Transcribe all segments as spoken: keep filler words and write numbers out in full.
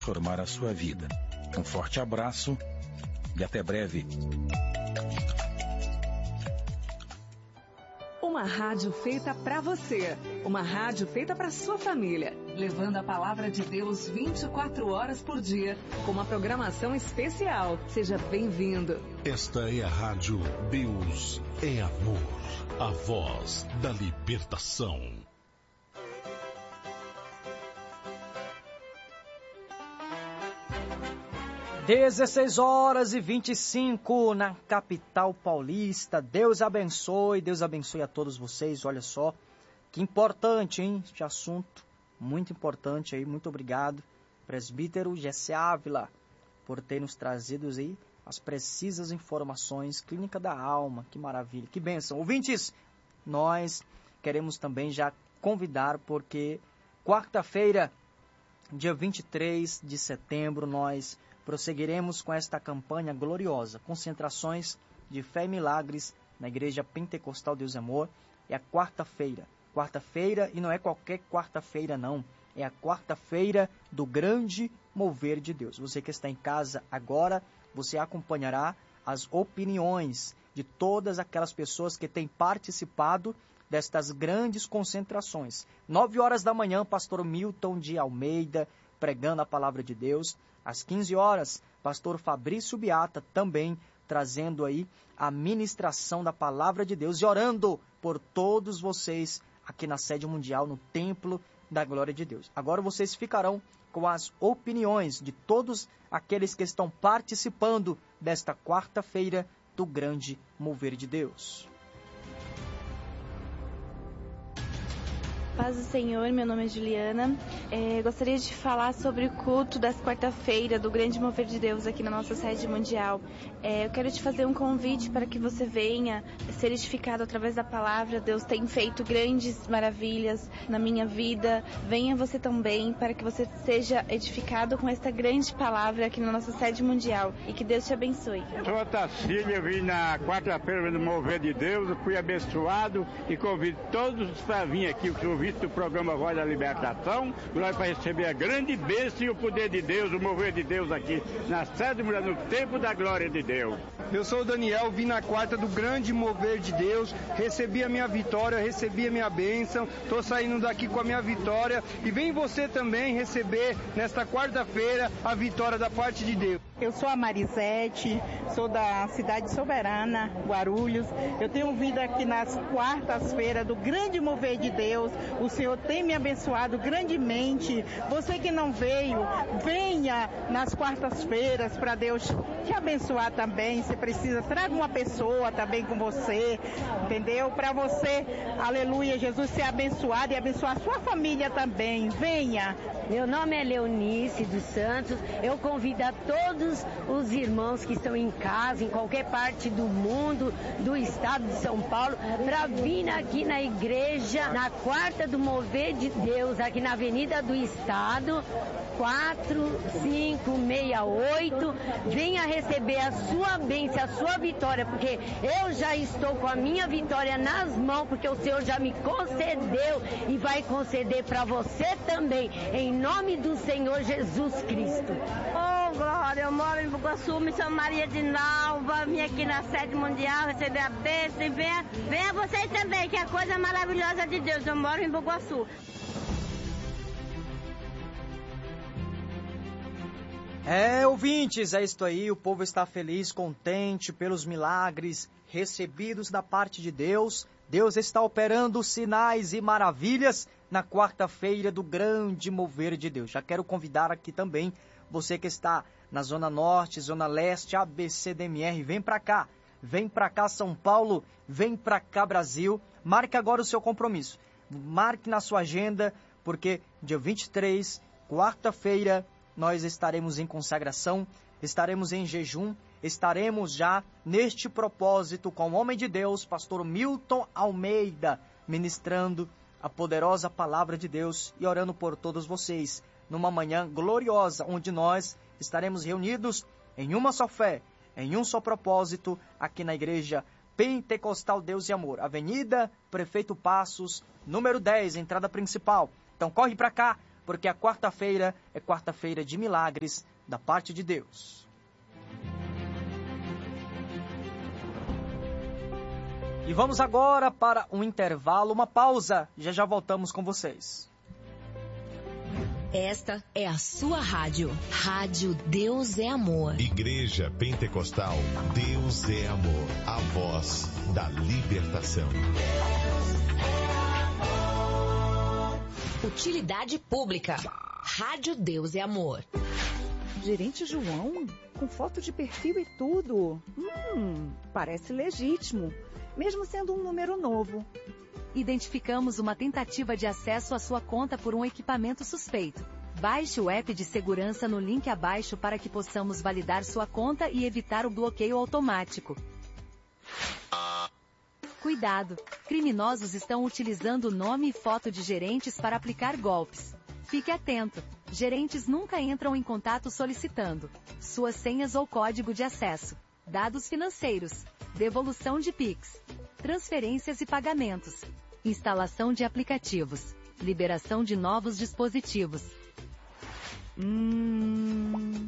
Formar a sua vida. Um forte abraço e até breve. Uma rádio feita para você. Uma rádio feita para sua família. Levando a palavra de Deus vinte e quatro horas por dia. Com uma programação especial. Seja bem-vindo. Esta é a rádio Deus é Amor. A voz da libertação. dezesseis horas e vinte e cinco na capital paulista. Deus abençoe, Deus abençoe a todos vocês. Olha só, que importante, hein? Este assunto, muito importante aí. Muito obrigado, presbítero Jessé Ávila, por ter nos trazido aí as precisas informações. Clínica da Alma, que maravilha, que bênção. Ouvintes, nós queremos também já convidar, porque quarta-feira, dia vinte e três de setembro, nós prosseguiremos com esta campanha gloriosa, concentrações de fé e milagres na Igreja Pentecostal Deus e Amor. É a quarta-feira, quarta-feira, e não é qualquer quarta-feira não, é a quarta-feira do grande mover de Deus. Você que está em casa agora, você acompanhará as opiniões de todas aquelas pessoas que têm participado destas grandes concentrações. Nove horas da manhã, pastor Milton de Almeida pregando a palavra de Deus. Às quinze horas, pastor Fabrício Beata também trazendo aí a ministração da palavra de Deus e orando por todos vocês aqui na sede mundial, no Templo da Glória de Deus. Agora vocês ficarão com as opiniões de todos aqueles que estão participando desta quarta-feira do grande mover de Deus. Paz do Senhor, meu nome é Juliana. É, gostaria de falar sobre o culto dessa quarta-feira do Grande Mover de Deus aqui na nossa sede mundial. É, eu quero te fazer um convite para que você venha ser edificado através da palavra. Deus tem feito grandes maravilhas na minha vida. Venha você também para que você seja edificado com esta grande palavra aqui na nossa sede mundial. E que Deus te abençoe. Sou a Tacília, eu vim na quarta-feira no Mover de Deus, eu fui abençoado e convido todos para vir aqui, o convite do programa Voz da Libertação, nós para receber a grande bênção e o poder de Deus, o mover de Deus aqui na sede mulher, no tempo da glória de Deus. Eu sou o Daniel, vim na quarta do grande mover de Deus, recebi a minha vitória, recebi a minha bênção, estou saindo daqui com a minha vitória e vem você também receber nesta quarta-feira a vitória da parte de Deus. Eu sou a Marisete, sou da cidade soberana, Guarulhos. Eu tenho vindo aqui nas quartas-feiras do grande mover de Deus. O Senhor tem me abençoado grandemente. Você que não veio, venha nas quartas-feiras para Deus te abençoar também. Você precisa, traga uma pessoa também com você, entendeu? Para você, aleluia, Jesus ser abençoado e abençoar a sua família também. Venha. Meu nome é Leonice dos Santos. Eu convido a todos os irmãos que estão em casa, em qualquer parte do mundo, do estado de São Paulo, para vir aqui na igreja, na quarta do mover de Deus, aqui na Avenida do Estado, quatro cinco seis oito. Venha receber a sua bênção, a sua vitória, porque eu já estou com a minha vitória nas mãos, porque o Senhor já me concedeu e vai conceder para você também, em nome do Senhor Jesus Cristo. Oh, glória, eu moro em Bugaçu, me chamo Maria de Nalva, vim aqui na sede mundial receber a bênção e venha, venha vocês também, que é a coisa maravilhosa de Deus. Eu moro em Bugaçu. É, ouvintes, é isto aí, o povo está feliz, contente pelos milagres recebidos da parte de Deus. Deus está operando sinais e maravilhas na quarta-feira do grande mover de Deus. Já quero convidar aqui também você que está na Zona Norte, Zona Leste, A B C D M R, vem para cá, vem para cá São Paulo, vem para cá Brasil. Marque agora o seu compromisso, marque na sua agenda, porque dia vinte e três, quarta-feira, nós estaremos em consagração, estaremos em jejum, estaremos já neste propósito com o homem de Deus, pastor Milton Almeida, ministrando a poderosa palavra de Deus e orando por todos vocês, numa manhã gloriosa, onde nós estaremos reunidos em uma só fé, em um só propósito, aqui na Igreja Pentecostal Deus e Amor, Avenida Prefeito Passos, número dez, entrada principal. Então corre para cá, porque a quarta-feira é quarta-feira de milagres da parte de Deus. E vamos agora para um intervalo, uma pausa. Já já voltamos com vocês. Esta é a sua rádio. Rádio Deus é Amor. Igreja Pentecostal Deus é Amor. A voz da libertação. Utilidade pública. Rádio Deus é Amor. Gerente João? Com foto de perfil e tudo. Hum, parece legítimo, mesmo sendo um número novo. Identificamos uma tentativa de acesso à sua conta por um equipamento suspeito. Baixe o app de segurança no link abaixo para que possamos validar sua conta e evitar o bloqueio automático. Cuidado! Criminosos estão utilizando o nome e foto de gerentes para aplicar golpes. Fique atento! Gerentes nunca entram em contato solicitando suas senhas ou código de acesso, dados financeiros, devolução de Pix, transferências e pagamentos, instalação de aplicativos, liberação de novos dispositivos. Hum...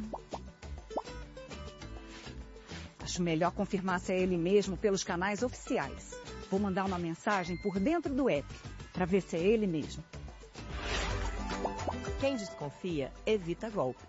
Acho melhor confirmar se é ele mesmo pelos canais oficiais. Vou mandar uma mensagem por dentro do app, para ver se é ele mesmo. Quem desconfia, evita golpes.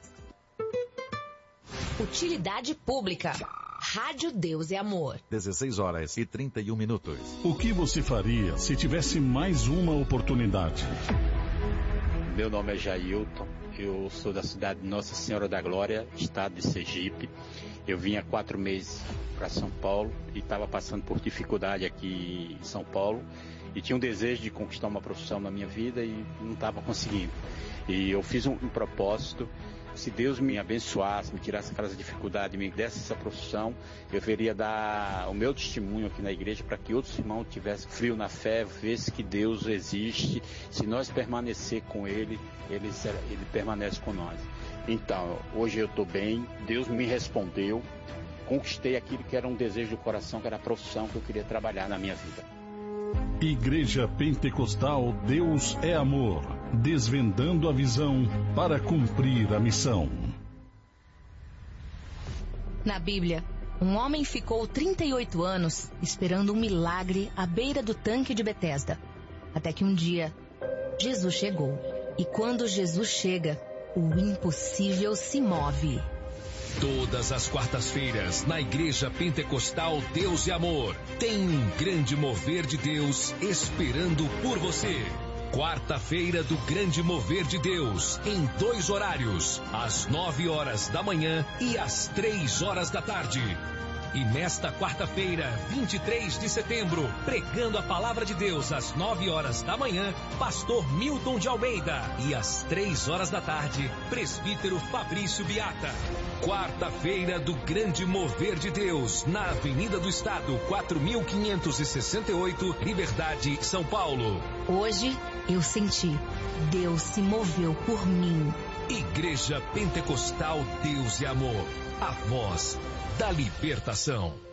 Utilidade pública. Rádio Deus é Amor. dezesseis horas e trinta e um minutos. O que você faria se tivesse mais uma oportunidade? Meu nome é Jailton, eu sou da cidade de Nossa Senhora da Glória, estado de Sergipe. Eu vim há quatro meses para São Paulo e estava passando por dificuldade aqui em São Paulo e tinha um desejo de conquistar uma profissão na minha vida e não estava conseguindo. E eu fiz um, um propósito. Se Deus me abençoasse, me tirasse aquelas dificuldades, me desse essa profissão, eu deveria dar o meu testemunho aqui na igreja para que outros irmãos tivessem frio na fé, vissem que Deus existe. Se nós permanecer com Ele, Ele, ele permanece com nós. Então, hoje eu estou bem, Deus me respondeu, conquistei aquilo que era um desejo do coração, que era a profissão que eu queria trabalhar na minha vida. Igreja Pentecostal Deus é Amor, desvendando a visão para cumprir a missão. Na Bíblia, um homem ficou trinta e oito anos esperando um milagre à beira do tanque de Betesda. Até que um dia, Jesus chegou. E quando Jesus chega, o impossível se move. Todas as quartas-feiras, na Igreja Pentecostal Deus e Amor, tem um grande mover de Deus esperando por você. Quarta-feira do Grande Mover de Deus, em dois horários, às nove horas da manhã e às três horas da tarde. E nesta quarta-feira, vinte e três de setembro, pregando a palavra de Deus às nove horas da manhã, pastor Milton de Almeida. E às três horas da tarde, presbítero Fabrício Biata. Quarta-feira do Grande Mover de Deus, na Avenida do Estado, quatro mil quinhentos e sessenta e oito, Liberdade, São Paulo. Hoje, eu senti, Deus se moveu por mim. Igreja Pentecostal Deus e Amor, a voz da libertação.